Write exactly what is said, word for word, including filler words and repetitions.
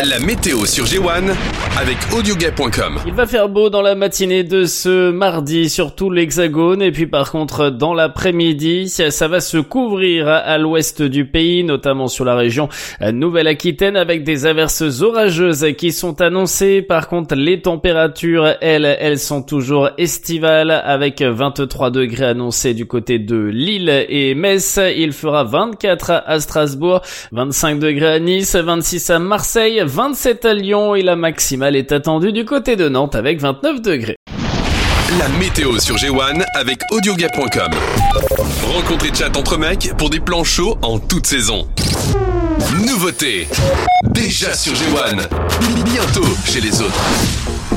La météo sur G un avec Audioguet point com. Il va faire beau dans la matinée de ce mardi sur tout l'Hexagone et puis par contre dans l'après-midi, ça va se couvrir à l'ouest du pays, notamment sur la région Nouvelle-Aquitaine avec des averses orageuses qui sont annoncées. Par contre, les températures, elles, elles sont toujours estivales avec vingt-trois degrés annoncés du côté de Lille et Metz. Il fera vingt-quatre à Strasbourg, vingt-cinq degrés à Nice, vingt-six à Marseille, vingt-sept à Lyon et la maximale est attendue du côté de Nantes avec vingt-neuf degrés. La météo sur G un avec Audioguet point com. Rencontre et chat entre mecs pour des plans chauds en toute saison. Nouveauté. Déjà sur G un. Bientôt chez les autres.